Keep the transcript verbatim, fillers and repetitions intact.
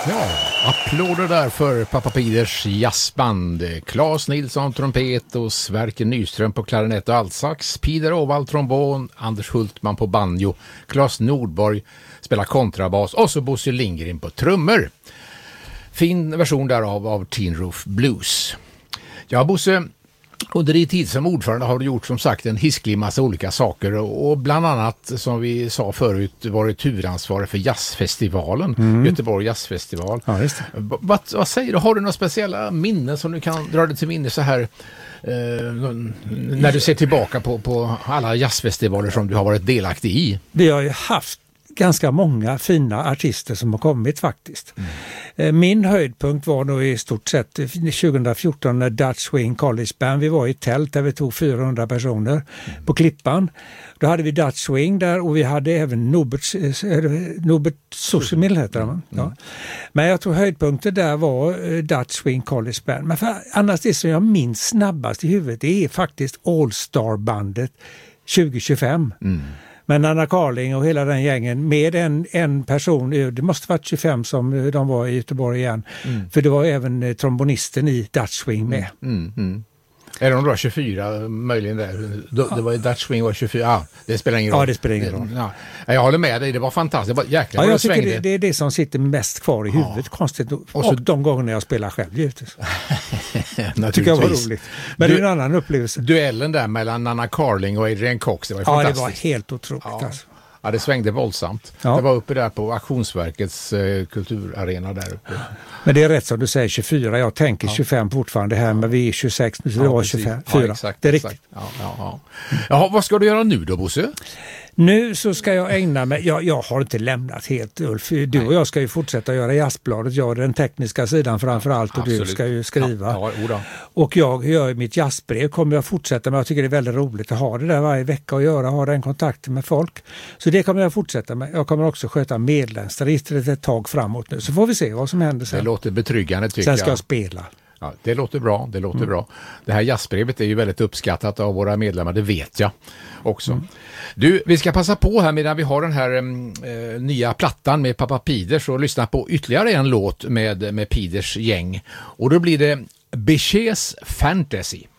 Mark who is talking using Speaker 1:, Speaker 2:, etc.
Speaker 1: Ja, applåder där för Pappa Piders jazzband. Claes Nilsson trumpet och Sverker Nyström på klarinett och altsax, Pider Åvall trombon, Anders Hultman på banjo, Claes Nordborg spelar kontrabas och så Bosse Lindgren på trummor. Fin version därav av Tin Roof Blues. Ja, Bosse, under din tid som ordförande har du gjort som sagt en hisklig massa olika saker och bland annat, som vi sa förut, varit huvudansvarig för jazzfestivalen, mm. Göteborg jazzfestival.
Speaker 2: Ja, just det.
Speaker 1: V- vad, vad säger du? Har du några speciella minnen som du kan dra dig till minne så här eh, när du ser tillbaka på, på alla jazzfestivaler som du har varit delaktig i?
Speaker 2: Vi har ju haft ganska många fina artister som har kommit faktiskt. Mm. Min höjdpunkt var nog i stort sett tjugo fjorton när Dutch Swing College Band, vi var i ett tält där vi tog fyrahundra personer mm. på Klippan. Då hade vi Dutch Swing där och vi hade även Nobert, Nobert Sushimil heter mm. ja. mm. Men jag tror höjdpunkten där var Dutch Swing College Band. Men för annars det som jag minns snabbast i huvudet det är faktiskt All Star bandet tjugo tjugofem. Mm. Men Anna Carling och hela den gängen med en, en person, det måste vara tjugofem som de var i Göteborg igen. Mm. För det var även trombonisten i Dutch Swing med.
Speaker 1: Mm, mm. Är de då tjugofyra möjligen där? Det, det var ju Dutch Swing var tjugofyra. Ja, det spelar ingen roll.
Speaker 2: Ja, det spelar ingen roll.
Speaker 1: Ja. Jag håller med dig, det var fantastiskt. Det var jäkla
Speaker 2: ja, jag
Speaker 1: det
Speaker 2: tycker
Speaker 1: svängde.
Speaker 2: det, det är det som sitter mest kvar i huvudet, ja. Konstigt. Och,
Speaker 1: och, så,
Speaker 2: och de gångerna jag spelar själv givetvis. Tycker jag var roligt. Men du, det är en annan upplevelse.
Speaker 1: Duellen där mellan Anna Carling och Adrian Cox, det var
Speaker 2: ja,
Speaker 1: fantastiskt.
Speaker 2: Ja, det var helt otroligt.
Speaker 1: Ja.
Speaker 2: Alltså.
Speaker 1: Ja, det svängde våldsamt. Ja. Det var uppe där på Auktionsverkets eh, kulturarena där uppe.
Speaker 2: Men det är rätt som du säger, tjugofyra. Jag tänker ja. tjugofem fortfarande här, men vi är tjugosex, nu så det var tjugofyra.
Speaker 1: Ja, exakt,
Speaker 2: det är
Speaker 1: exakt.
Speaker 2: riktigt.
Speaker 1: Ja, ja, ja. Jaha, vad ska du göra nu då, Bosse?
Speaker 2: Nu så ska jag ägna mig, jag, jag har inte lämnat helt Ulf, du Nej. och jag ska ju fortsätta göra Jazzbladet, jag är den tekniska sidan framförallt och
Speaker 1: Absolut.
Speaker 2: Du ska ju skriva.
Speaker 1: Ja, ja,
Speaker 2: och jag gör mitt jazzbrev, kommer jag fortsätta med, jag tycker det är väldigt roligt att ha det där varje vecka och göra, ha den kontakten med folk. Så det kommer jag fortsätta med. Jag kommer också sköta medlemsregistret ett tag framåt nu, så får vi se vad som händer sen.
Speaker 1: Det låter betryggande tycker
Speaker 2: jag. Sen ska
Speaker 1: jag.
Speaker 2: jag spela.
Speaker 1: Ja, det låter bra, det låter
Speaker 2: mm.
Speaker 1: bra. Det här jazzbrevet är ju väldigt uppskattat av våra medlemmar, det vet jag också. Mm. Du, vi ska passa på här medan vi har den här eh, nya plattan med Pappa Piders och lyssna på ytterligare en låt med, med Piders gäng. Och då blir det Bichets Fantasy.